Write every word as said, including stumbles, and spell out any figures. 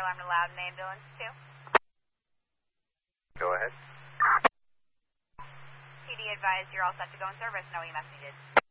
alarm to loud and ambulance two. Go ahead. P D advised you're all set to go in service. No E M S needed.